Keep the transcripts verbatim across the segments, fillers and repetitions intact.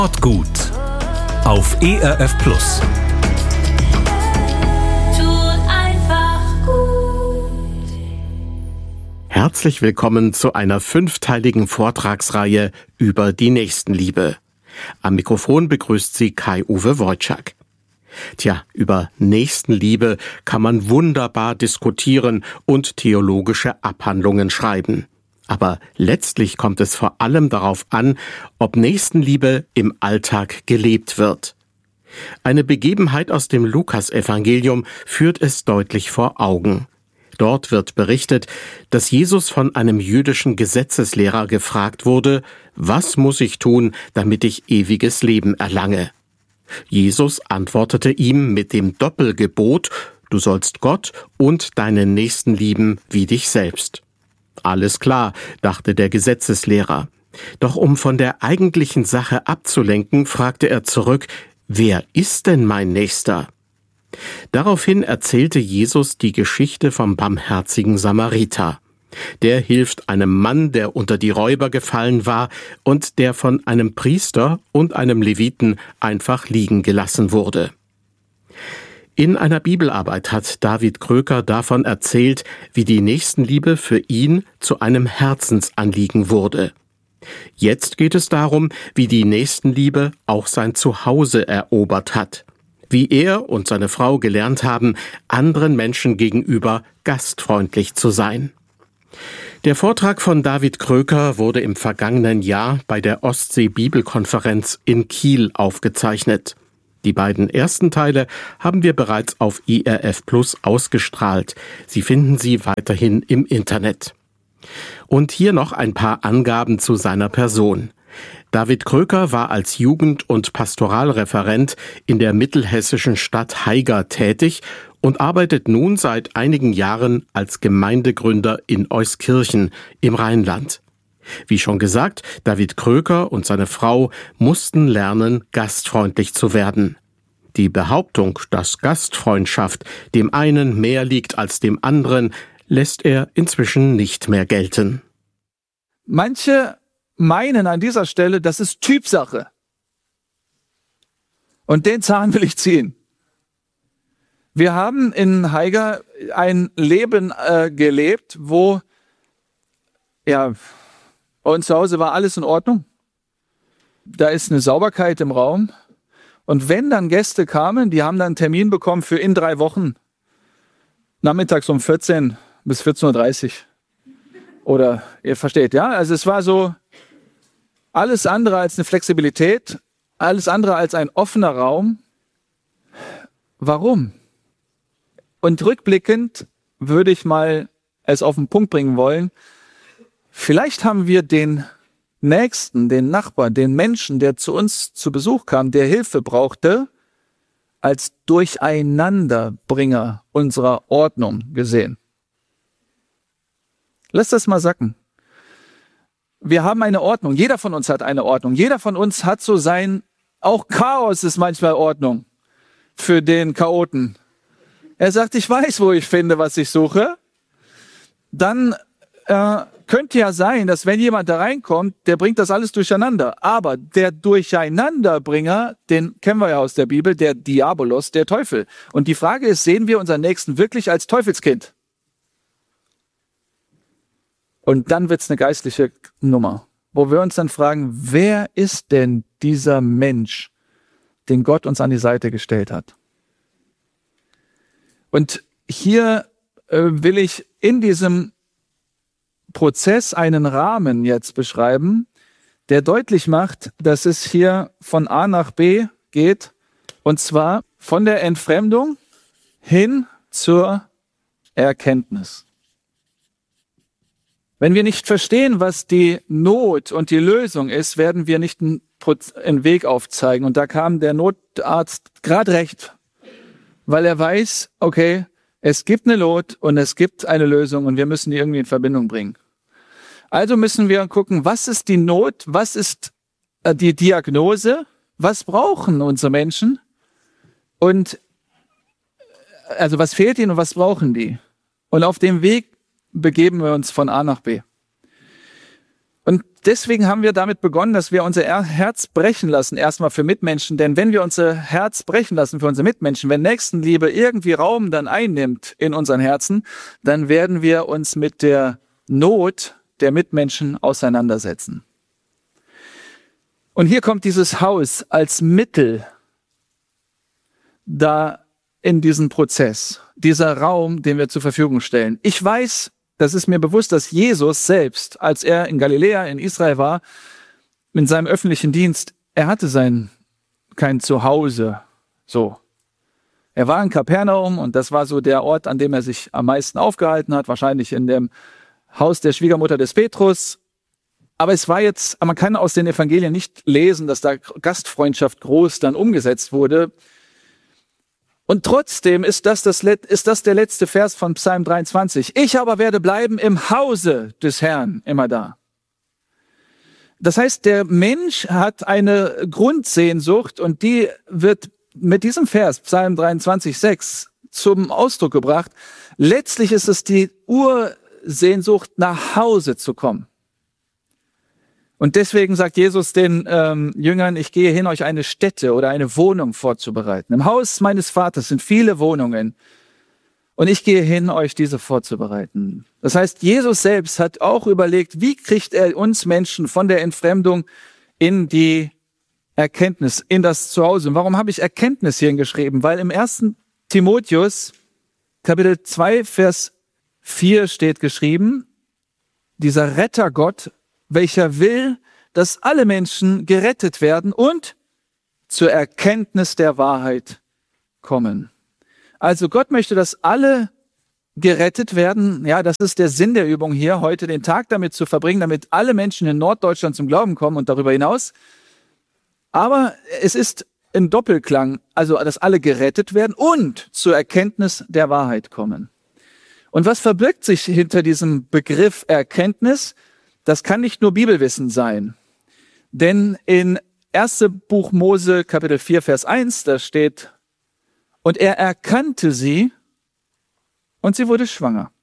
Wortgut auf E R F Plus. Herzlich willkommen zu einer fünfteiligen Vortragsreihe über die Nächstenliebe. Am Mikrofon begrüßt Sie Kai-Uwe Wojczak. Tja, über Nächstenliebe kann man wunderbar diskutieren und theologische Abhandlungen schreiben. Aber letztlich kommt es vor allem darauf an, ob Nächstenliebe im Alltag gelebt wird. Eine Begebenheit aus dem Lukasevangelium führt es deutlich vor Augen. Dort wird berichtet, dass Jesus von einem jüdischen Gesetzeslehrer gefragt wurde, was muss ich tun, damit ich ewiges Leben erlange? Jesus antwortete ihm mit dem Doppelgebot, du sollst Gott und deinen Nächsten lieben wie dich selbst. Alles klar, dachte der Gesetzeslehrer. Doch um von der eigentlichen Sache abzulenken, fragte er zurück, wer ist denn mein Nächster? Daraufhin erzählte Jesus die Geschichte vom barmherzigen Samariter. Der hilft einem Mann, der unter die Räuber gefallen war und der von einem Priester und einem Leviten einfach liegen gelassen wurde. In einer Bibelarbeit hat David Kröker davon erzählt, wie die Nächstenliebe für ihn zu einem Herzensanliegen wurde. Jetzt geht es darum, wie die Nächstenliebe auch sein Zuhause erobert hat. Wie er und seine Frau gelernt haben, anderen Menschen gegenüber gastfreundlich zu sein. Der Vortrag von David Kröker wurde im vergangenen Jahr bei der Ostsee-Bibelkonferenz in Kiel aufgezeichnet. Die beiden ersten Teile haben wir bereits auf E R F Plus ausgestrahlt. Sie finden sie weiterhin im Internet. Und hier noch ein paar Angaben zu seiner Person. David Kröker war als Jugend- und Pastoralreferent in der mittelhessischen Stadt Haiger tätig und arbeitet nun seit einigen Jahren als Gemeindegründer in Euskirchen im Rheinland. Wie schon gesagt, David Kröker und seine Frau mussten lernen, gastfreundlich zu werden. Die Behauptung, dass Gastfreundschaft dem einen mehr liegt als dem anderen, lässt er inzwischen nicht mehr gelten. Manche meinen an dieser Stelle, das ist Typsache. Und den Zahn will ich ziehen. Wir haben in Haiger ein Leben äh, gelebt, wo, ja, bei uns zu Hause war alles in Ordnung. Da ist eine Sauberkeit im Raum. Und wenn dann Gäste kamen, die haben dann einen Termin bekommen für in drei Wochen. Nachmittags um vierzehn bis vierzehn Uhr dreißig. Oder, ihr versteht, ja? Also es war so alles andere als eine Flexibilität, alles andere als ein offener Raum. Warum? Und rückblickend würde ich mal es auf den Punkt bringen wollen, vielleicht haben wir den Nächsten, den Nachbar, den Menschen, der zu uns zu Besuch kam, der Hilfe brauchte, als Durcheinanderbringer unserer Ordnung gesehen. Lass das mal sacken. Wir haben eine Ordnung. Jeder von uns hat eine Ordnung. Jeder von uns hat so sein, auch Chaos ist manchmal Ordnung für den Chaoten. Er sagt, ich weiß, wo ich finde, was ich suche. Dann äh, könnte ja sein, dass wenn jemand da reinkommt, der bringt das alles durcheinander. Aber der Durcheinanderbringer, den kennen wir ja aus der Bibel, der Diabolos, der Teufel. Und die Frage ist, sehen wir unseren Nächsten wirklich als Teufelskind? Und dann wird's eine geistliche Nummer, wo wir uns dann fragen, wer ist denn dieser Mensch, den Gott uns an die Seite gestellt hat? Und hier äh, will ich in diesem Prozess einen Rahmen jetzt beschreiben, der deutlich macht, dass es hier von A nach B geht, und zwar von der Entfremdung hin zur Erkenntnis. Wenn wir nicht verstehen, was die Not und die Lösung ist, werden wir nicht einen, einen Weg aufzeigen. Und da kam der Notarzt gerade recht, weil er weiß, okay, es gibt eine Not und es gibt eine Lösung und wir müssen die irgendwie in Verbindung bringen. Also müssen wir gucken, was ist die Not, was ist die Diagnose, was brauchen unsere Menschen und also was fehlt ihnen und was brauchen die? Und auf dem Weg begeben wir uns von A nach B. Und deswegen haben wir damit begonnen, dass wir unser Herz brechen lassen, erstmal für Mitmenschen. Denn wenn wir unser Herz brechen lassen für unsere Mitmenschen, wenn Nächstenliebe irgendwie Raum dann einnimmt in unseren Herzen, dann werden wir uns mit der Not der Mitmenschen auseinandersetzen. Und hier kommt dieses Haus als Mittel da in diesen Prozess, dieser Raum, den wir zur Verfügung stellen. Ich weiß, das ist mir bewusst, dass Jesus selbst, als er in Galiläa, in Israel war, in seinem öffentlichen Dienst, er hatte sein, kein Zuhause, so. Er war in Kapernaum und das war so der Ort, an dem er sich am meisten aufgehalten hat, wahrscheinlich in dem Haus der Schwiegermutter des Petrus. Aber es war jetzt, man kann aus den Evangelien nicht lesen, dass da Gastfreundschaft groß dann umgesetzt wurde. Und trotzdem ist das, das, ist das der letzte Vers von Psalm dreiundzwanzig. Ich aber werde bleiben im Hause des Herrn, immer da. Das heißt, der Mensch hat eine Grundsehnsucht und die wird mit diesem Vers, Psalm dreiundzwanzig, sechs, zum Ausdruck gebracht. Letztlich ist es die Ursehnsucht, nach Hause zu kommen. Und deswegen sagt Jesus den ähm, Jüngern, ich gehe hin, euch eine Stätte oder eine Wohnung vorzubereiten. Im Haus meines Vaters sind viele Wohnungen und ich gehe hin, euch diese vorzubereiten. Das heißt, Jesus selbst hat auch überlegt, wie kriegt er uns Menschen von der Entfremdung in die Erkenntnis, in das Zuhause. Und warum habe ich Erkenntnis hier geschrieben? Weil im ersten Timotheus, Kapitel zwei, Vers vier steht geschrieben, dieser Rettergott, welcher will, dass alle Menschen gerettet werden und zur Erkenntnis der Wahrheit kommen. Also Gott möchte, dass alle gerettet werden. Ja, das ist der Sinn der Übung hier, heute den Tag damit zu verbringen, damit alle Menschen in Norddeutschland zum Glauben kommen und darüber hinaus. Aber es ist ein Doppelklang, also dass alle gerettet werden und zur Erkenntnis der Wahrheit kommen. Und was verbirgt sich hinter diesem Begriff Erkenntnis? Das kann nicht nur Bibelwissen sein, denn in erstes Buch Mose, Kapitel vier, Vers eins, da steht, und er erkannte sie und sie wurde schwanger.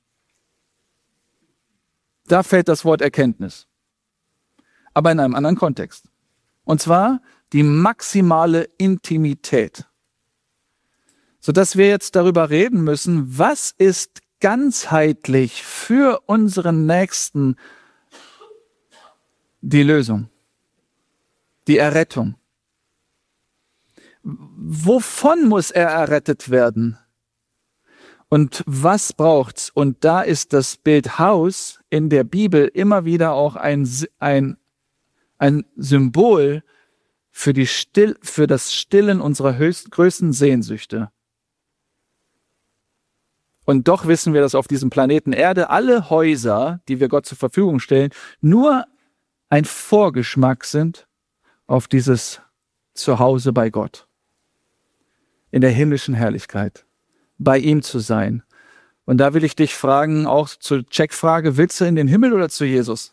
Da fällt das Wort Erkenntnis, aber in einem anderen Kontext. Und zwar die maximale Intimität, sodass wir jetzt darüber reden müssen, was ist ganzheitlich für unseren Nächsten die Lösung, die Errettung. Wovon muss er errettet werden? Und was braucht's? Und da ist das Bild Haus in der Bibel immer wieder auch ein, ein, ein Symbol für, die Still, für das Stillen unserer höchst, größten Sehnsüchte. Und doch wissen wir, dass auf diesem Planeten Erde alle Häuser, die wir Gott zur Verfügung stellen, nur ein Vorgeschmack sind auf dieses Zuhause bei Gott. In der himmlischen Herrlichkeit. Bei ihm zu sein. Und da will ich dich fragen, auch zur Checkfrage, willst du in den Himmel oder zu Jesus?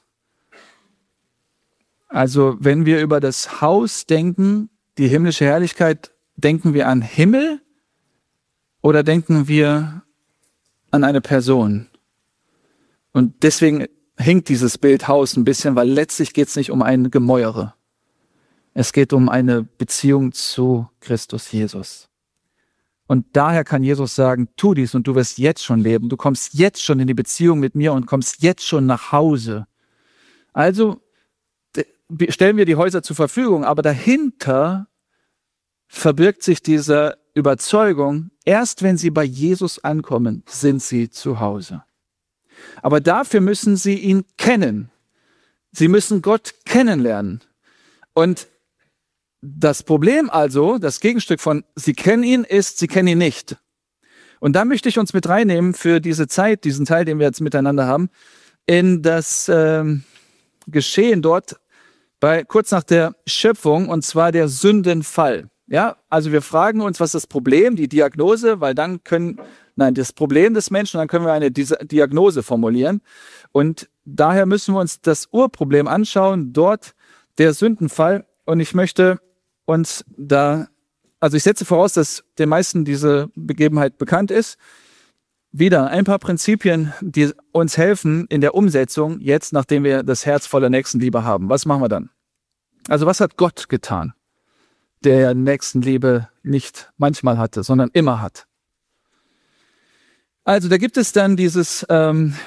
Also wenn wir über das Haus denken, die himmlische Herrlichkeit, denken wir an Himmel oder denken wir an eine Person? Und deswegen hinkt dieses Bild Haus ein bisschen, weil letztlich geht es nicht um ein Gemäuere. Es geht um eine Beziehung zu Christus Jesus. Und daher kann Jesus sagen, tu dies und du wirst jetzt schon leben. Du kommst jetzt schon in die Beziehung mit mir und kommst jetzt schon nach Hause. Also stellen wir die Häuser zur Verfügung, aber dahinter verbirgt sich diese Überzeugung, erst wenn sie bei Jesus ankommen, sind sie zu Hause. Aber dafür müssen sie ihn kennen. Sie müssen Gott kennenlernen. Und das Problem also, das Gegenstück von sie kennen ihn, ist, sie kennen ihn nicht. Und da möchte ich uns mit reinnehmen für diese Zeit, diesen Teil, den wir jetzt miteinander haben, in das ähm, Geschehen dort bei kurz nach der Schöpfung, und zwar der Sündenfall. Ja, also wir fragen uns, was ist das Problem, die Diagnose, weil dann können Nein, das Problem des Menschen, dann können wir eine Diagnose formulieren. Und daher müssen wir uns das Urproblem anschauen, dort der Sündenfall. Und ich möchte uns da, also ich setze voraus, dass den meisten diese Begebenheit bekannt ist. Wieder ein paar Prinzipien, die uns helfen in der Umsetzung, jetzt nachdem wir das Herz voller Nächstenliebe haben. Was machen wir dann? Also was hat Gott getan, der Nächstenliebe nicht manchmal hatte, sondern immer hat? Also da gibt es dann dieses ähm,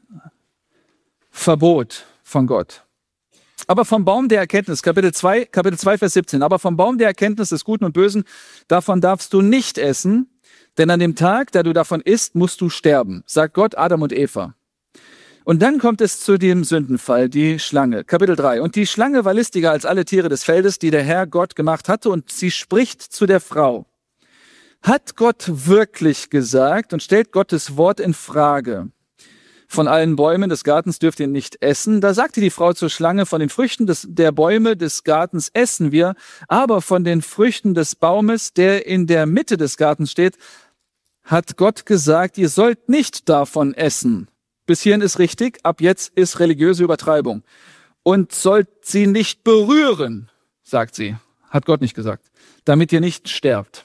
Verbot von Gott. Aber vom Baum der Erkenntnis, Kapitel zwei, Kapitel zwei, Vers siebzehn, aber vom Baum der Erkenntnis des Guten und Bösen, davon darfst du nicht essen, denn an dem Tag, da du davon isst, musst du sterben, sagt Gott Adam und Eva. Und dann kommt es zu dem Sündenfall, die Schlange, Kapitel drei. Und die Schlange war listiger als alle Tiere des Feldes, die der Herr Gott gemacht hatte, und sie spricht zu der Frau. Hat Gott wirklich gesagt und stellt Gottes Wort in Frage? Von allen Bäumen des Gartens dürft ihr nicht essen. Da sagte die Frau zur Schlange, von den Früchten des, der Bäume des Gartens essen wir, aber von den Früchten des Baumes, der in der Mitte des Gartens steht, hat Gott gesagt, ihr sollt nicht davon essen. Bis hierhin ist richtig, ab jetzt ist religiöse Übertreibung. Und sollt sie nicht berühren, sagt sie, hat Gott nicht gesagt, damit ihr nicht sterbt.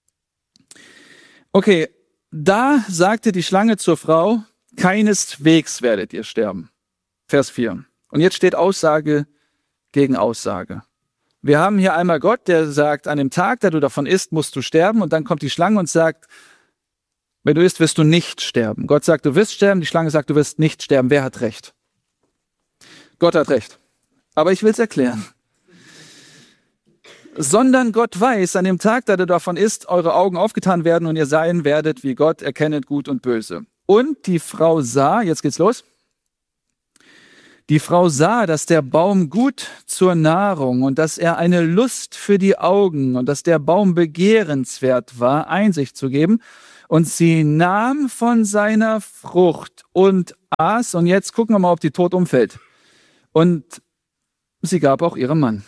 Okay, da sagte die Schlange zur Frau, keineswegs werdet ihr sterben. Vers vier. Und jetzt steht Aussage gegen Aussage. Wir haben hier einmal Gott, der sagt, an dem Tag, da du davon isst, musst du sterben. Und dann kommt die Schlange und sagt, wenn du isst, wirst du nicht sterben. Gott sagt, du wirst sterben. Die Schlange sagt, du wirst nicht sterben. Wer hat recht? Gott hat recht. Aber ich will es erklären. Sondern Gott weiß, an dem Tag, da du davon isst, eure Augen aufgetan werden und ihr sein werdet wie Gott, erkennet Gut und Böse. Und die Frau sah, jetzt geht's los, die Frau sah, dass der Baum gut zur Nahrung und dass er eine Lust für die Augen und dass der Baum begehrenswert war, Einsicht zu geben. Und sie nahm von seiner Frucht und aß. Und jetzt gucken wir mal, ob die tot umfällt. Und sie gab auch ihrem Mann.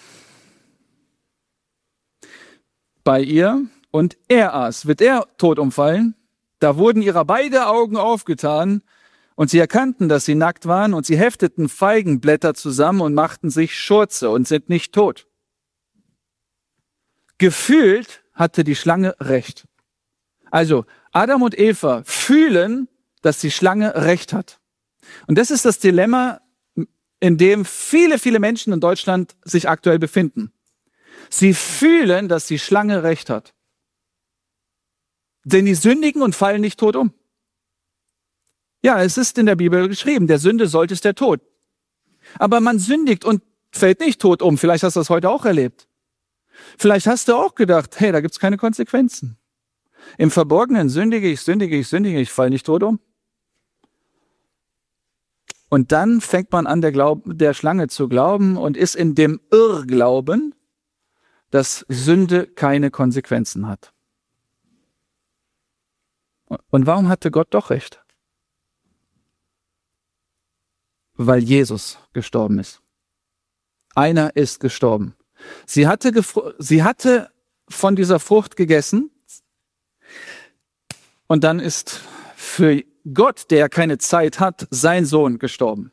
Bei ihr und er aß. Wird er tot umfallen? Da wurden ihrer beide Augen aufgetan und sie erkannten, dass sie nackt waren und sie hefteten Feigenblätter zusammen und machten sich Schurze und sind nicht tot. Gefühlt hatte die Schlange recht. Also Adam und Eva fühlen, dass die Schlange recht hat. Und das ist das Dilemma, in dem viele, viele Menschen in Deutschland sich aktuell befinden. Sie fühlen, dass die Schlange recht hat. Denn die sündigen und fallen nicht tot um. Ja, es ist in der Bibel geschrieben, der Sünde sollt ist der Tod. Aber man sündigt und fällt nicht tot um. Vielleicht hast du das heute auch erlebt. Vielleicht hast du auch gedacht, hey, da gibt's keine Konsequenzen. Im Verborgenen sündige ich, sündige ich, sündige ich, falle nicht tot um. Und dann fängt man an, der, Glaub, der Schlange zu glauben und ist in dem Irrglauben, dass Sünde keine Konsequenzen hat. Und warum hatte Gott doch recht? Weil Jesus gestorben ist. Einer ist gestorben. Sie hatte, gefr- sie hatte von dieser Frucht gegessen und dann ist für Gott, der keine Zeit hat, sein Sohn gestorben.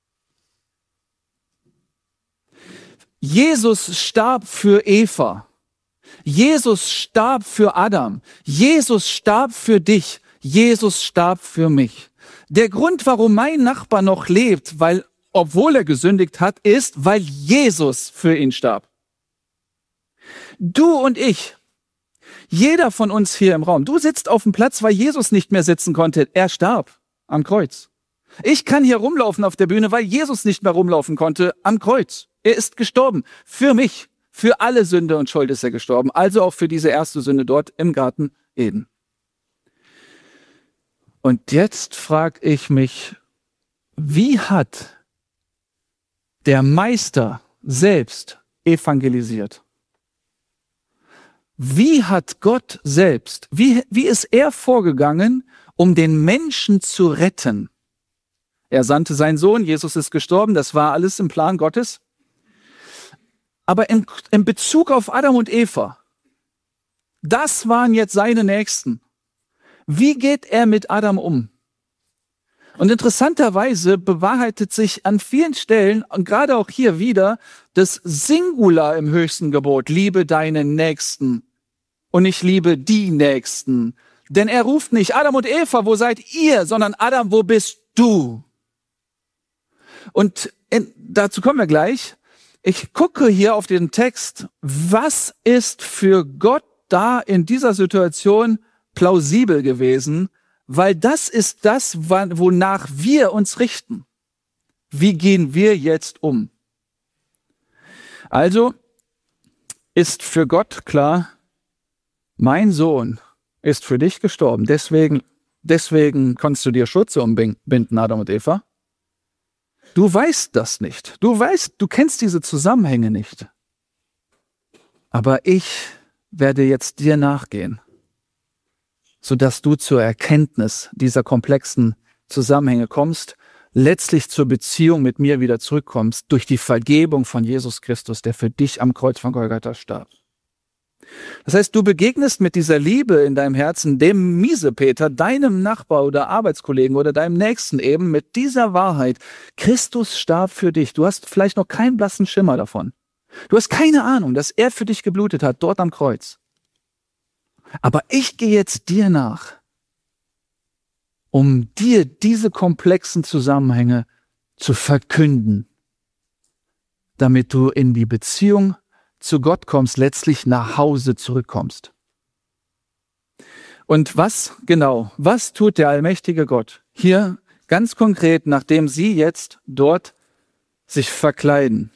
Jesus starb für Eva. Jesus starb für Adam. Jesus starb für dich. Jesus starb für mich. Der Grund, warum mein Nachbar noch lebt, weil, obwohl er gesündigt hat, ist, weil Jesus für ihn starb. Du und ich, jeder von uns hier im Raum, du sitzt auf dem Platz, weil Jesus nicht mehr sitzen konnte. Er starb am Kreuz. Ich kann hier rumlaufen auf der Bühne, weil Jesus nicht mehr rumlaufen konnte am Kreuz. Er ist gestorben. Für mich. Für alle Sünde und Schuld ist er gestorben. Also auch für diese erste Sünde dort im Garten Eden. Und jetzt frage ich mich, wie hat der Meister selbst evangelisiert? Wie hat Gott selbst, wie, wie ist er vorgegangen, um den Menschen zu retten? Er sandte seinen Sohn, Jesus ist gestorben, das war alles im Plan Gottes. Aber in, in Bezug auf Adam und Eva, das waren jetzt seine Nächsten. Wie geht er mit Adam um? Und interessanterweise bewahrheitet sich an vielen Stellen, und gerade auch hier wieder, das Singular im höchsten Gebot, liebe deinen Nächsten. Und ich liebe die Nächsten. Denn er ruft nicht, Adam und Eva, wo seid ihr? Sondern Adam, wo bist du? Und in, dazu kommen wir gleich. Ich gucke hier auf den Text, was ist für Gott da in dieser Situation plausibel gewesen? Weil das ist das, wonach wir uns richten. Wie gehen wir jetzt um? Also ist für Gott klar, mein Sohn ist für dich gestorben. Deswegen, deswegen konntest du dir Schutze umbinden, Adam und Eva. Du weißt das nicht. Du weißt, du kennst diese Zusammenhänge nicht. Aber ich werde jetzt dir nachgehen, sodass du zur Erkenntnis dieser komplexen Zusammenhänge kommst, letztlich zur Beziehung mit mir wieder zurückkommst, durch die Vergebung von Jesus Christus, der für dich am Kreuz von Golgatha starb. Das heißt, du begegnest mit dieser Liebe in deinem Herzen dem Miesepeter, deinem Nachbar oder Arbeitskollegen oder deinem Nächsten eben mit dieser Wahrheit. Christus starb für dich. Du hast vielleicht noch keinen blassen Schimmer davon. Du hast keine Ahnung, dass er für dich geblutet hat, dort am Kreuz. Aber ich gehe jetzt dir nach, um dir diese komplexen Zusammenhänge zu verkünden, damit du in die Beziehung zu Gott kommst, letztlich nach Hause zurückkommst. Und was genau, was tut der allmächtige Gott? Hier ganz konkret, nachdem sie jetzt dort sich verkleiden.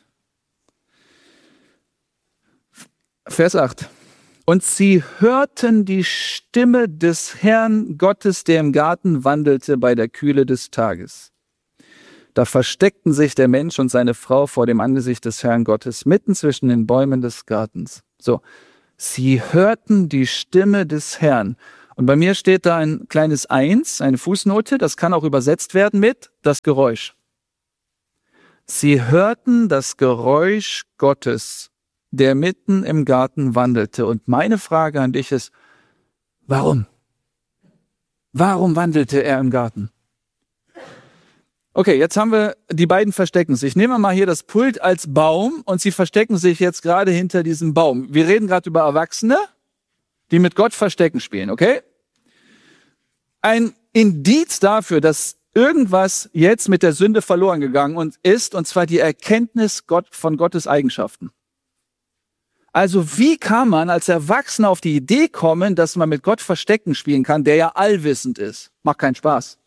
Vers acht. Und sie hörten die Stimme des Herrn Gottes, der im Garten wandelte bei der Kühle des Tages. Da versteckten sich der Mensch und seine Frau vor dem Angesicht des Herrn Gottes, mitten zwischen den Bäumen des Gartens. So, sie hörten die Stimme des Herrn. Und bei mir steht da ein kleines Eins, eine Fußnote, das kann auch übersetzt werden mit das Geräusch. Sie hörten das Geräusch Gottes, der mitten im Garten wandelte. Und meine Frage an dich ist, warum? Warum wandelte er im Garten? Okay, jetzt haben wir, die beiden verstecken sich. Nehmen wir mal hier das Pult als Baum und sie verstecken sich jetzt gerade hinter diesem Baum. Wir reden gerade über Erwachsene, die mit Gott Verstecken spielen, okay? Ein Indiz dafür, dass irgendwas jetzt mit der Sünde verloren gegangen ist, und zwar die Erkenntnis Gott, von Gottes Eigenschaften. Also wie kann man als Erwachsener auf die Idee kommen, dass man mit Gott Verstecken spielen kann, der ja allwissend ist? Macht keinen Spaß.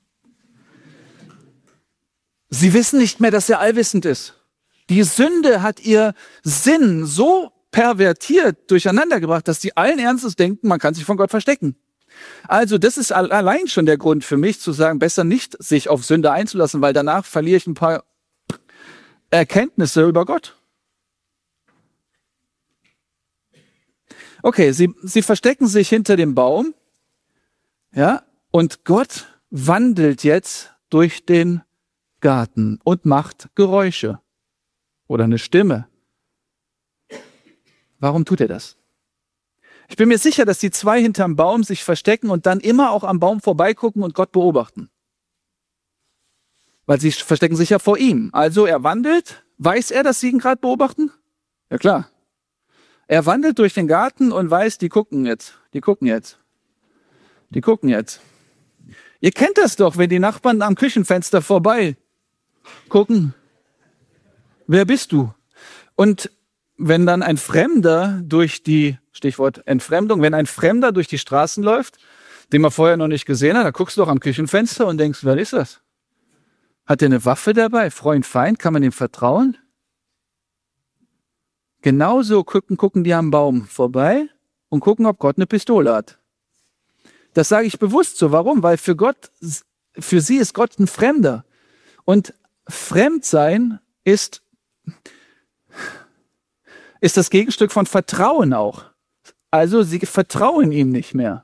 Sie wissen nicht mehr, dass er allwissend ist. Die Sünde hat ihr Sinn so pervertiert, durcheinander gebracht, dass sie allen Ernstes denken, man kann sich von Gott verstecken. Also das ist allein schon der Grund für mich zu sagen, besser nicht sich auf Sünde einzulassen, weil danach verliere ich ein paar Erkenntnisse über Gott. Okay, sie, sie verstecken sich hinter dem Baum, ja, und Gott wandelt jetzt durch den Garten und macht Geräusche oder eine Stimme. Warum tut er das? Ich bin mir sicher, dass die zwei hinterm Baum sich verstecken und dann immer auch am Baum vorbeigucken und Gott beobachten. Weil sie verstecken sich ja vor ihm. Also er wandelt, weiß er, dass sie ihn gerade beobachten? Ja klar. Er wandelt durch den Garten und weiß, die gucken jetzt, die gucken jetzt, die gucken jetzt. Ihr kennt das doch, wenn die Nachbarn am Küchenfenster vorbei gucken, wer bist du? Und wenn dann ein Fremder durch die, Stichwort Entfremdung, wenn ein Fremder durch die Straßen läuft, den man vorher noch nicht gesehen hat, da guckst du doch am Küchenfenster und denkst, wer ist das? Hat der eine Waffe dabei? Freund, Feind? Kann man ihm vertrauen? Genauso gucken, gucken die am Baum vorbei und gucken, ob Gott eine Pistole hat. Das sage ich bewusst so. Warum? Weil für Gott, für sie ist Gott ein Fremder. Und Fremdsein ist, ist das Gegenstück von Vertrauen auch. Also sie vertrauen ihm nicht mehr.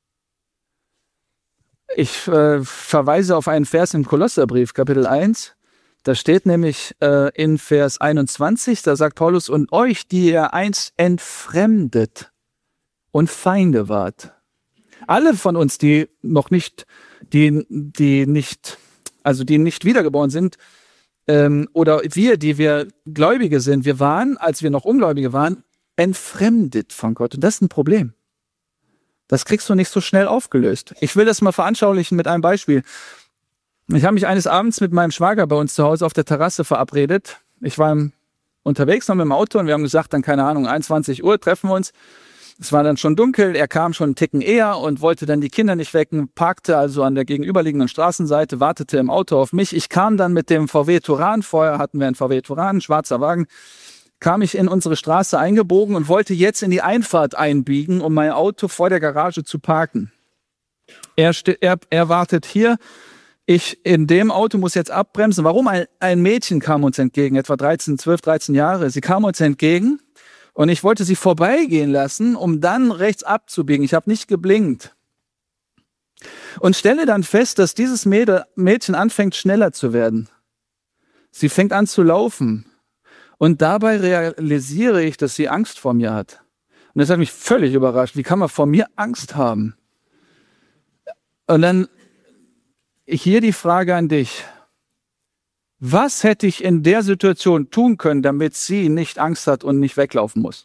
Ich äh, verweise auf einen Vers im Kolosserbrief, Kapitel eins. Da steht nämlich äh, in Vers einundzwanzig, da sagt Paulus, und euch, die ihr einst entfremdet und Feinde wart. Alle von uns, die noch nicht, die, die nicht, also die nicht wiedergeboren sind, ähm, oder wir, die wir Gläubige sind, wir waren, als wir noch Ungläubige waren, entfremdet von Gott. Und das ist ein Problem. Das kriegst du nicht so schnell aufgelöst. Ich will das mal veranschaulichen mit einem Beispiel. Ich habe mich eines Abends mit meinem Schwager bei uns zu Hause auf der Terrasse verabredet. Ich war unterwegs noch mit dem Auto und wir haben gesagt, dann keine Ahnung, einundzwanzig Uhr treffen wir uns. Es war dann schon dunkel, er kam schon einen Ticken eher und wollte dann die Kinder nicht wecken, parkte also an der gegenüberliegenden Straßenseite, wartete im Auto auf mich. Ich kam dann mit dem V W Touran, vorher hatten wir einen V W Touran, ein schwarzer Wagen, kam ich in unsere Straße eingebogen und wollte jetzt in die Einfahrt einbiegen, um mein Auto vor der Garage zu parken. Er, er, er wartet hier, ich in dem Auto muss jetzt abbremsen. Warum? Ein, ein Mädchen kam uns entgegen, etwa dreizehn, zwölf, dreizehn Jahre. Sie kam uns entgegen. Und ich wollte sie vorbeigehen lassen, um dann rechts abzubiegen. Ich habe nicht geblinkt. Und stelle dann fest, dass dieses Mädchen anfängt, schneller zu werden. Sie fängt an zu laufen. Und dabei realisiere ich, dass sie Angst vor mir hat. Und das hat mich völlig überrascht. Wie kann man vor mir Angst haben? Und dann hier die Frage an dich. Was hätte ich in der Situation tun können, damit sie nicht Angst hat und nicht weglaufen muss?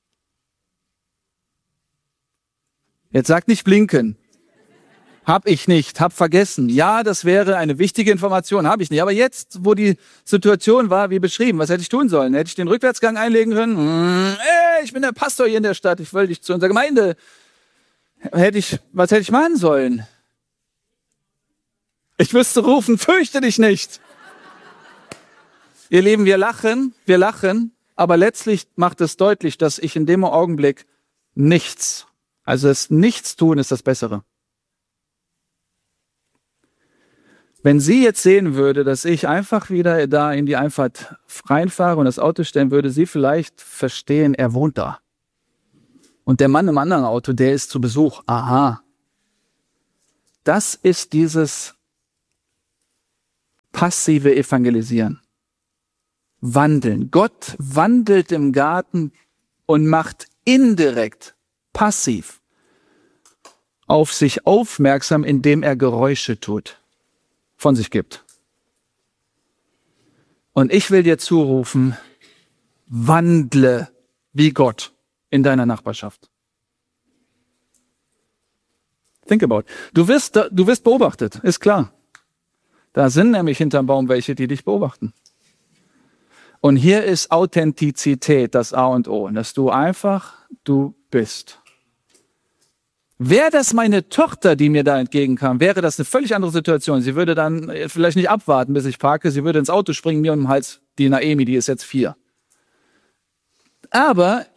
Jetzt sagt nicht blinken. Hab ich nicht, hab vergessen. Ja, das wäre eine wichtige Information, habe ich nicht. Aber jetzt, wo die Situation war, wie beschrieben, was hätte ich tun sollen? Hätte ich den Rückwärtsgang einlegen können? Hm, ey, ich bin der Pastor hier in der Stadt, ich will dich zu unserer Gemeinde. Hätte ich, was hätte ich machen sollen? Ich müsste rufen, fürchte dich nicht. Ihr Lieben, wir lachen, wir lachen, aber letztlich macht es deutlich, dass ich in dem Augenblick nichts, also das Nichtstun ist das Bessere. Wenn sie jetzt sehen würde, dass ich einfach wieder da in die Einfahrt reinfahre und das Auto stellen, würde sie vielleicht verstehen, er wohnt da. Und der Mann im anderen Auto, der ist zu Besuch. Aha. Das ist dieses passive Evangelisieren. Wandeln. Gott wandelt im Garten und macht indirekt, passiv auf sich aufmerksam, indem er Geräusche tut, von sich gibt. Und ich will dir zurufen, wandle wie Gott in deiner Nachbarschaft. Think about it. Du wirst, du wirst beobachtet, ist klar. Da sind nämlich hinterm Baum welche, die dich beobachten. Und hier ist Authentizität das A und O, dass du einfach du bist. Wäre das meine Tochter, die mir da entgegenkam, wäre das eine völlig andere Situation. Sie würde dann vielleicht nicht abwarten, bis ich parke, sie würde ins Auto springen, mir um den Hals, die Naemi, die ist jetzt vier. Aber,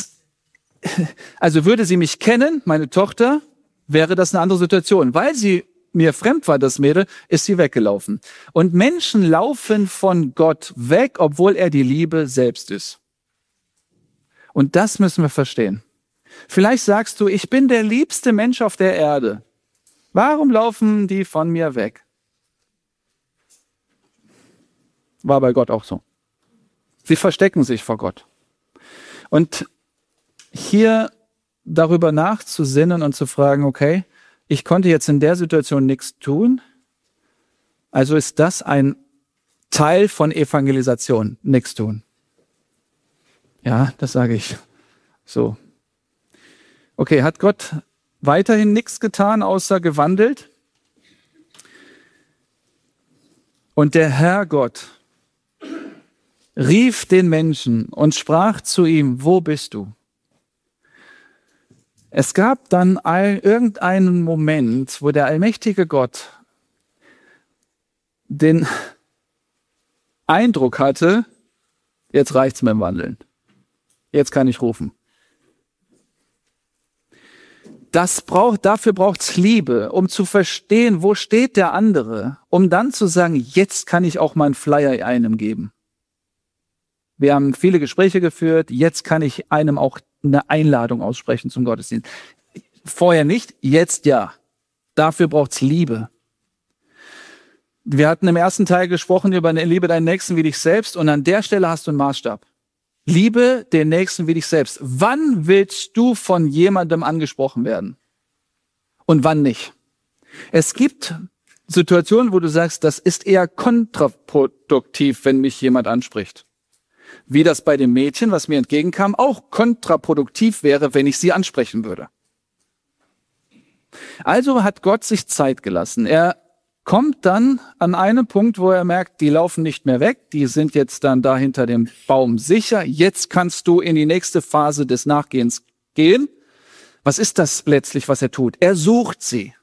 also würde sie mich kennen, meine Tochter, wäre das eine andere Situation. Weil sie mir fremd war, das Mädel, ist sie weggelaufen. Und Menschen laufen von Gott weg, obwohl er die Liebe selbst ist. Und das müssen wir verstehen. Vielleicht sagst du, ich bin der liebste Mensch auf der Erde. Warum laufen die von mir weg? War bei Gott auch so. Sie verstecken sich vor Gott. Und hier darüber nachzusinnen und zu fragen, okay, ich konnte jetzt in der Situation nichts tun, also ist das ein Teil von Evangelisation, nichts tun. Ja, das sage ich so. Okay, hat Gott weiterhin nichts getan, außer gewandelt? Und der Herr Gott rief den Menschen und sprach zu ihm, wo bist du? Es gab dann ein, irgendeinen Moment, wo der allmächtige Gott den Eindruck hatte, jetzt reicht's mit dem Wandeln. Jetzt kann ich rufen. Das braucht, dafür braucht's Liebe, um zu verstehen, wo steht der andere, um dann zu sagen, jetzt kann ich auch mal einen Flyer einem geben. Wir haben viele Gespräche geführt, jetzt kann ich einem auch eine Einladung aussprechen zum Gottesdienst. Vorher nicht, jetzt ja. Dafür braucht's Liebe. Wir hatten im ersten Teil gesprochen über Liebe deinen Nächsten wie dich selbst und an der Stelle hast du einen Maßstab. Liebe den Nächsten wie dich selbst. Wann willst du von jemandem angesprochen werden? Und wann nicht? Es gibt Situationen, wo du sagst, das ist eher kontraproduktiv, wenn mich jemand anspricht. Wie das bei dem Mädchen, was mir entgegenkam, auch kontraproduktiv wäre, wenn ich sie ansprechen würde. Also hat Gott sich Zeit gelassen. Er kommt dann an einen Punkt, wo er merkt, die laufen nicht mehr weg, die sind jetzt dann da hinter dem Baum sicher. Jetzt kannst du in die nächste Phase des Nachgehens gehen. Was ist das letztlich, was er tut? Er sucht sie.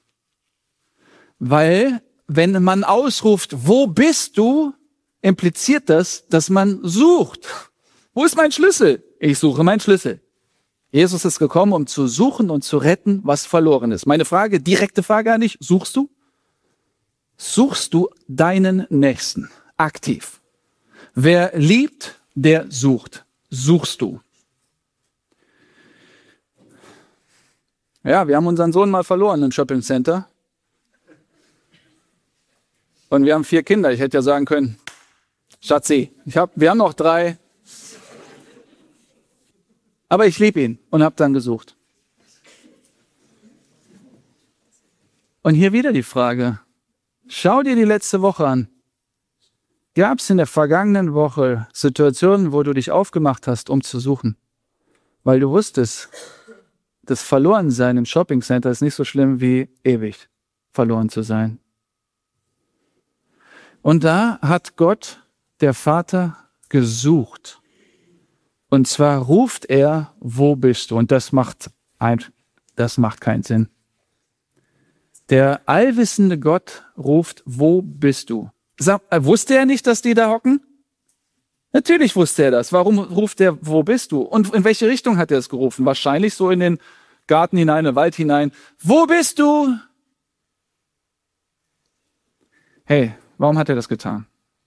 Weil, wenn man ausruft, wo bist du, impliziert das, dass man sucht. Wo ist mein Schlüssel? Ich suche meinen Schlüssel. Jesus ist gekommen, um zu suchen und zu retten, was verloren ist. Meine Frage, direkte Frage an dich, suchst du? Suchst du deinen Nächsten aktiv? Wer liebt, der sucht. Suchst du? Ja, wir haben unseren Sohn mal verloren im Shopping Center. Und wir haben vier Kinder. Ich hätte ja sagen können, Schatzi, ich hab, wir haben noch drei. Aber ich liebe ihn und habe dann gesucht. Und hier wieder die Frage, schau dir die letzte Woche an. Gab es in der vergangenen Woche Situationen, wo du dich aufgemacht hast, um zu suchen? Weil du wusstest, das Verlorensein im Shoppingcenter ist nicht so schlimm wie ewig verloren zu sein. Und da hat Gott, der Vater, gesucht. Und zwar ruft er, wo bist du? Und das macht, ein, das macht keinen Sinn. Der allwissende Gott ruft, wo bist du? Sag, wusste er nicht, dass die da hocken? Natürlich wusste er das. Warum ruft er, wo bist du? Und in welche Richtung hat er es gerufen? Wahrscheinlich so in den Garten hinein, in den Wald hinein. Wo bist du? Hey, warum hat er das getan?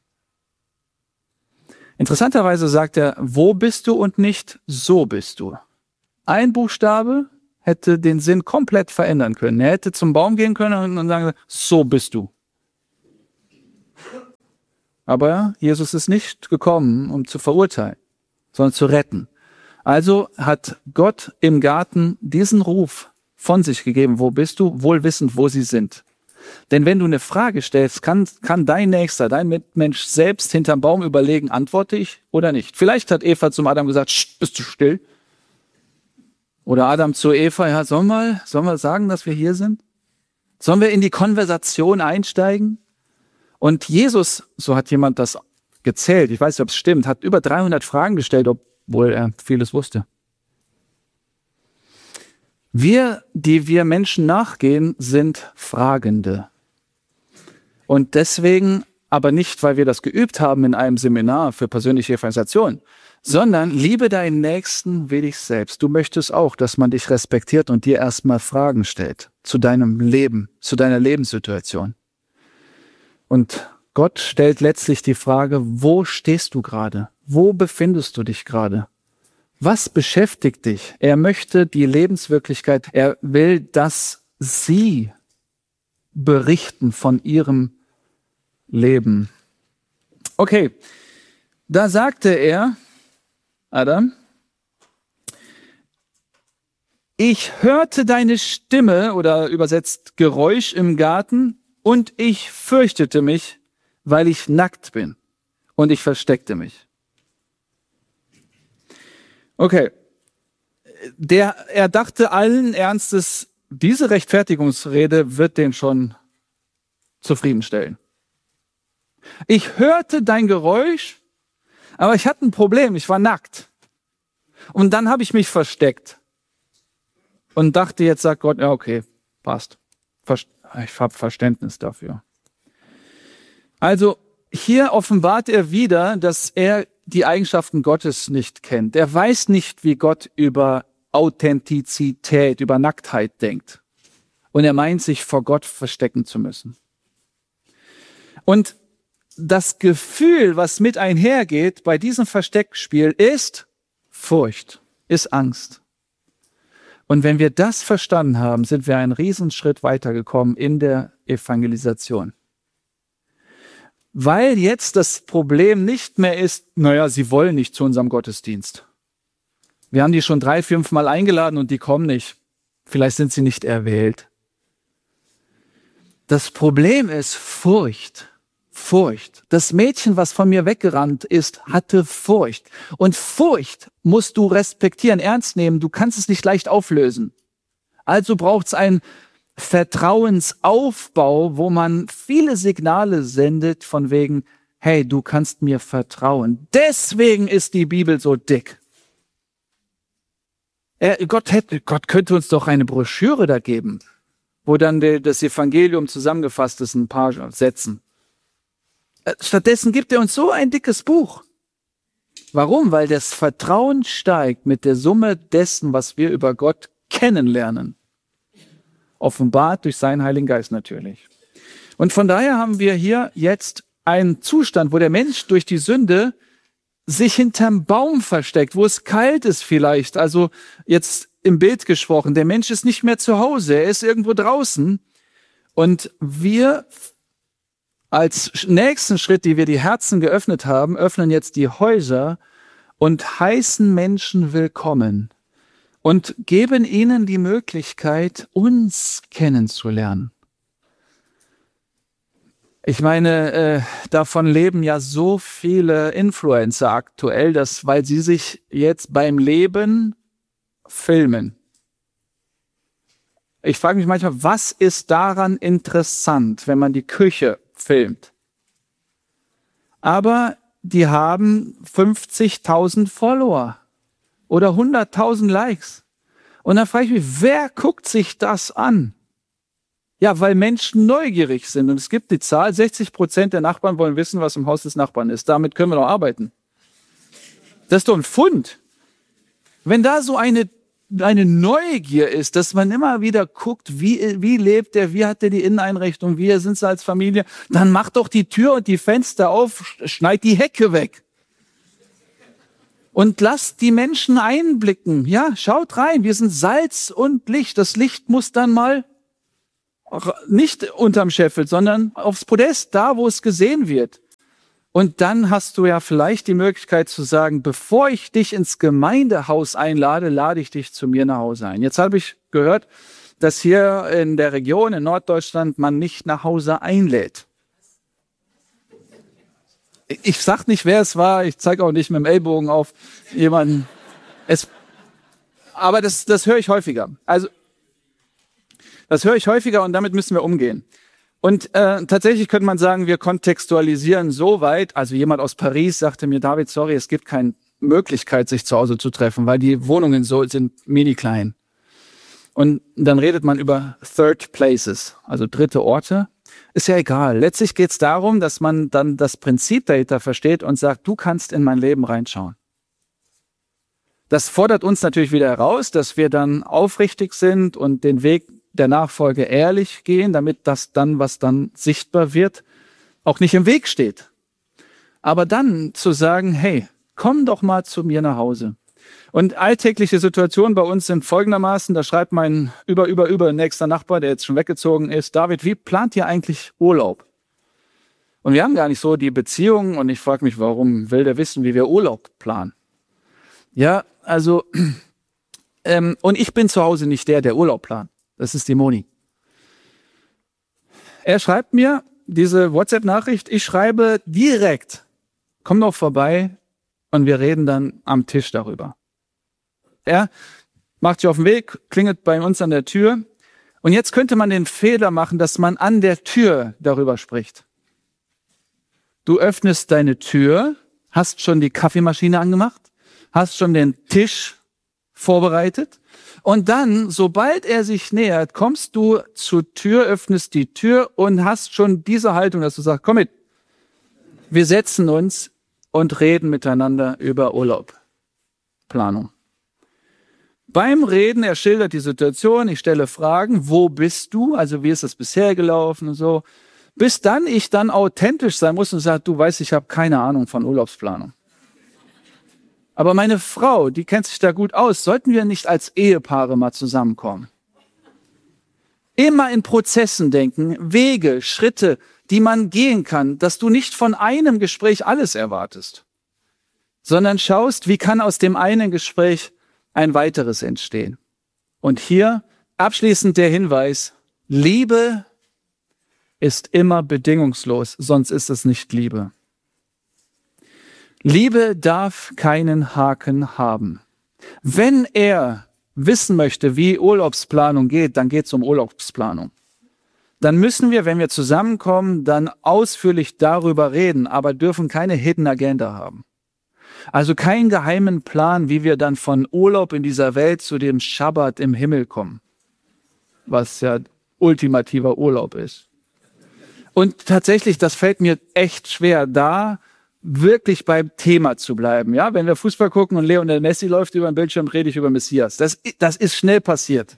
Interessanterweise sagt er, wo bist du und nicht so bist du. Ein Buchstabe hätte den Sinn komplett verändern können. Er hätte zum Baum gehen können und sagen, so bist du. Aber Jesus ist nicht gekommen, um zu verurteilen, sondern zu retten. Also hat Gott im Garten diesen Ruf von sich gegeben, wo bist du, wohl wissend, wo sie sind. Denn wenn du eine Frage stellst, kann, kann dein Nächster, dein Mitmensch selbst hinterm Baum überlegen, antworte ich oder nicht. Vielleicht hat Eva zum Adam gesagt, bist du still? Oder Adam zu Eva, ja, sollen wir, sollen wir sagen, dass wir hier sind? Sollen wir in die Konversation einsteigen? Und Jesus, so hat jemand das gezählt, ich weiß nicht, ob es stimmt, hat über dreihundert Fragen gestellt, obwohl er vieles wusste. Wir, die wir Menschen nachgehen, sind Fragende. Und deswegen, aber nicht, weil wir das geübt haben in einem Seminar für persönliche Evangelisation, sondern liebe deinen Nächsten wie dich selbst. Du möchtest auch, dass man dich respektiert und dir erstmal Fragen stellt zu deinem Leben, zu deiner Lebenssituation. Und Gott stellt letztlich die Frage, wo stehst du gerade? Wo befindest du dich gerade? Was beschäftigt dich? Er möchte die Lebenswirklichkeit, er will, dass sie berichten von ihrem Leben. Okay, da sagte er, Adam, ich hörte deine Stimme oder übersetzt Geräusch im Garten und ich fürchtete mich, weil ich nackt bin und ich versteckte mich. Okay, der, er dachte allen Ernstes, diese Rechtfertigungsrede wird den schon zufriedenstellen. Ich hörte dein Geräusch, aber ich hatte ein Problem, ich war nackt. Und dann habe ich mich versteckt und dachte, jetzt sagt Gott, ja okay, passt. Ich habe Verständnis dafür. Also hier offenbart er wieder, dass er die Eigenschaften Gottes nicht kennt. Er weiß nicht, wie Gott über Authentizität, über Nacktheit denkt. Und er meint, sich vor Gott verstecken zu müssen. Und das Gefühl, was mit einhergeht bei diesem Versteckspiel, ist Furcht, ist Angst. Und wenn wir das verstanden haben, sind wir einen Riesenschritt weitergekommen in der Evangelisation. Weil jetzt das Problem nicht mehr ist, naja, sie wollen nicht zu unserem Gottesdienst. Wir haben die schon drei, fünf Mal eingeladen und die kommen nicht. Vielleicht sind sie nicht erwählt. Das Problem ist Furcht. Furcht. Das Mädchen, was von mir weggerannt ist, hatte Furcht. Und Furcht musst du respektieren, ernst nehmen. Du kannst es nicht leicht auflösen. Also braucht es ein Vertrauensaufbau, wo man viele Signale sendet von wegen, hey, du kannst mir vertrauen. Deswegen ist die Bibel so dick. Er, Gott, hätte, Gott könnte uns doch eine Broschüre da geben, wo dann de, das Evangelium zusammengefasst ist in ein paar Sätzen. Stattdessen gibt er uns so ein dickes Buch. Warum? Weil das Vertrauen steigt mit der Summe dessen, was wir über Gott kennenlernen. Offenbart durch seinen Heiligen Geist natürlich. Und von daher haben wir hier jetzt einen Zustand, wo der Mensch durch die Sünde sich hinterm Baum versteckt, wo es kalt ist vielleicht. Also jetzt im Bild gesprochen, der Mensch ist nicht mehr zu Hause, er ist irgendwo draußen. Und wir als nächsten Schritt, die wir die Herzen geöffnet haben, öffnen jetzt die Häuser und heißen Menschen willkommen und geben ihnen die Möglichkeit, uns kennenzulernen. Ich meine, äh, davon leben ja so viele Influencer aktuell, dass, weil sie sich jetzt beim Leben filmen. Ich frage mich manchmal, was ist daran interessant, wenn man die Küche filmt? Aber die haben fünfzigtausend Follower oder hunderttausend Likes. Und dann frage ich mich, wer guckt sich das an? Ja, weil Menschen neugierig sind. Und es gibt die Zahl, sechzig Prozent der Nachbarn wollen wissen, was im Haus des Nachbarn ist. Damit können wir doch arbeiten. Das ist doch ein Fund. Wenn da so eine, eine Neugier ist, dass man immer wieder guckt, wie, wie lebt der, wie hat der die Inneneinrichtung, wie sind sie als Familie, dann macht doch die Tür und die Fenster auf, schneid die Hecke weg. Und lasst die Menschen einblicken. Ja, schaut rein, wir sind Salz und Licht. Das Licht muss dann mal nicht unterm Scheffel, sondern aufs Podest, da wo es gesehen wird. Und dann hast du ja vielleicht die Möglichkeit zu sagen, bevor ich dich ins Gemeindehaus einlade, lade ich dich zu mir nach Hause ein. Jetzt habe ich gehört, dass hier in der Region, in Norddeutschland, man nicht nach Hause einlädt. Ich sag nicht, wer es war, ich zeige auch nicht mit dem Ellbogen auf jemanden. Es, aber das, das höre ich häufiger. Also Das höre ich häufiger und damit müssen wir umgehen. Und äh, tatsächlich könnte man sagen, wir kontextualisieren so weit. Also jemand aus Paris sagte mir, David, sorry, es gibt keine Möglichkeit, sich zu Hause zu treffen, weil die Wohnungen so sind mini klein. Und dann redet man über Third Places, also dritte Orte. Ist ja egal. Letztlich geht es darum, dass man dann das Prinzip dahinter versteht und sagt, du kannst in mein Leben reinschauen. Das fordert uns natürlich wieder heraus, dass wir dann aufrichtig sind und den Weg der Nachfolge ehrlich gehen, damit das dann, was dann sichtbar wird, auch nicht im Weg steht. Aber dann zu sagen, hey, komm doch mal zu mir nach Hause. Und alltägliche Situationen bei uns sind folgendermaßen, da schreibt mein über, über, über nächster Nachbar, der jetzt schon weggezogen ist, David, wie plant ihr eigentlich Urlaub? Und wir haben gar nicht so die Beziehung und ich frage mich, warum will der wissen, wie wir Urlaub planen? Ja, also, ähm, und ich bin zu Hause nicht der, der Urlaub plant. Das ist die Moni. Er schreibt mir diese WhatsApp-Nachricht, ich schreibe direkt, komm doch vorbei und wir reden dann am Tisch darüber. Er macht sich auf den Weg, klingelt bei uns an der Tür und jetzt könnte man den Fehler machen, dass man an der Tür darüber spricht. Du öffnest deine Tür, hast schon die Kaffeemaschine angemacht, hast schon den Tisch vorbereitet. Und dann, sobald er sich nähert, kommst du zur Tür, öffnest die Tür und hast schon diese Haltung, dass du sagst, komm mit, wir setzen uns und reden miteinander über Urlaub. Planung. Beim Reden, er schildert die Situation, ich stelle Fragen, wo bist du, also wie ist das bisher gelaufen und so, bis dann ich dann authentisch sein muss und sage, du weißt, ich habe keine Ahnung von Urlaubsplanung. Aber meine Frau, die kennt sich da gut aus. Sollten wir nicht als Ehepaare mal zusammenkommen? Immer in Prozessen denken, Wege, Schritte, die man gehen kann, dass du nicht von einem Gespräch alles erwartest, sondern schaust, wie kann aus dem einen Gespräch ein weiteres entstehen. Und hier abschließend der Hinweis, Liebe ist immer bedingungslos, sonst ist es nicht Liebe. Liebe darf keinen Haken haben. Wenn er wissen möchte, wie Urlaubsplanung geht, dann geht es um Urlaubsplanung. Dann müssen wir, wenn wir zusammenkommen, dann ausführlich darüber reden, aber dürfen keine Hidden Agenda haben. Also keinen geheimen Plan, wie wir dann von Urlaub in dieser Welt zu dem Schabbat im Himmel kommen, was ja ultimativer Urlaub ist. Und tatsächlich, das fällt mir echt schwer, da wirklich beim Thema zu bleiben. Ja, wenn wir Fußball gucken und Lionel Messi läuft über den Bildschirm, rede ich über Messias. Das, das ist schnell passiert.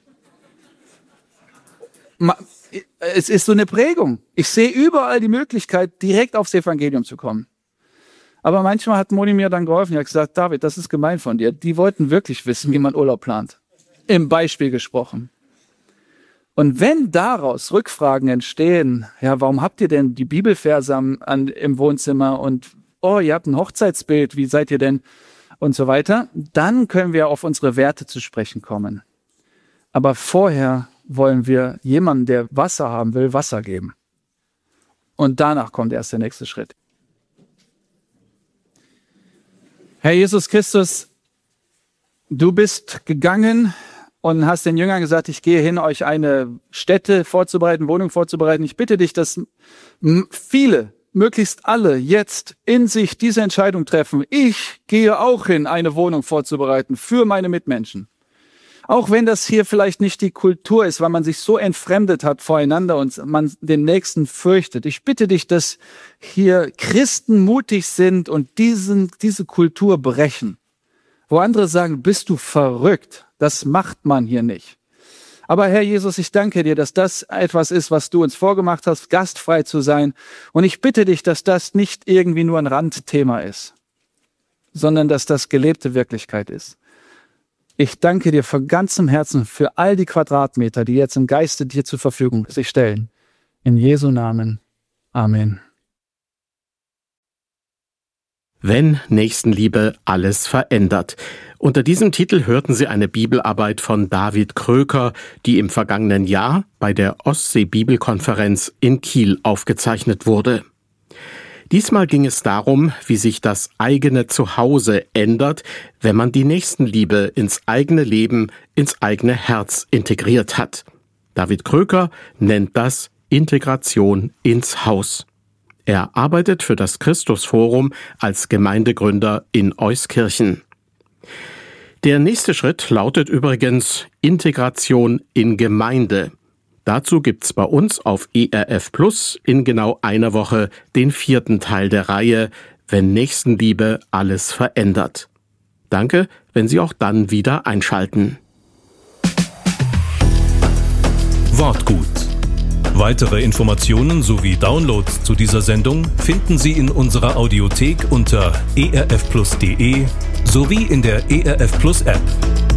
Es ist so eine Prägung. Ich sehe überall die Möglichkeit, direkt aufs Evangelium zu kommen. Aber manchmal hat Moni mir dann geholfen. Er hat gesagt, David, das ist gemein von dir. Die wollten wirklich wissen, wie man Urlaub plant. Im Beispiel gesprochen. Und wenn daraus Rückfragen entstehen, ja, warum habt ihr denn die Bibelverse am, an, im Wohnzimmer und oh, ihr habt ein Hochzeitsbild, wie seid ihr denn? Und so weiter, dann können wir auf unsere Werte zu sprechen kommen. Aber vorher wollen wir jemanden, der Wasser haben will, Wasser geben. Und danach kommt erst der nächste Schritt. Herr Jesus Christus, du bist gegangen und hast den Jüngern gesagt, ich gehe hin, euch eine Stätte vorzubereiten, Wohnung vorzubereiten. Ich bitte dich, dass viele, möglichst alle jetzt in sich diese Entscheidung treffen. Ich gehe auch hin, eine Wohnung vorzubereiten für meine Mitmenschen. Auch wenn das hier vielleicht nicht die Kultur ist, weil man sich so entfremdet hat voreinander und man den Nächsten fürchtet. Ich bitte dich, dass hier Christen mutig sind und diesen, diese Kultur brechen. Wo andere sagen, bist du verrückt? Das macht man hier nicht. Aber Herr Jesus, ich danke dir, dass das etwas ist, was du uns vorgemacht hast, gastfrei zu sein. Und ich bitte dich, dass das nicht irgendwie nur ein Randthema ist, sondern dass das gelebte Wirklichkeit ist. Ich danke dir von ganzem Herzen für all die Quadratmeter, die jetzt im Geiste dir zur Verfügung sich stellen. In Jesu Namen. Amen. Wenn Nächstenliebe alles verändert. Unter diesem Titel hörten Sie eine Bibelarbeit von David Kröker, die im vergangenen Jahr bei der Ostsee-Bibelkonferenz in Kiel aufgezeichnet wurde. Diesmal ging es darum, wie sich das eigene Zuhause ändert, wenn man die Nächstenliebe ins eigene Leben, ins eigene Herz integriert hat. David Kröker nennt das Integration ins Haus. Er arbeitet für das Christusforum als Gemeindegründer in Euskirchen. Der nächste Schritt lautet übrigens Integration in Gemeinde. Dazu gibt's bei uns auf E R F Plus in genau einer Woche den vierten Teil der Reihe Wenn Nächstenliebe alles verändert. Danke, wenn Sie auch dann wieder einschalten. Wortgut. Weitere Informationen sowie Downloads zu dieser Sendung finden Sie in unserer Audiothek unter e r f plus punkt d e sowie in der E R F Plus App.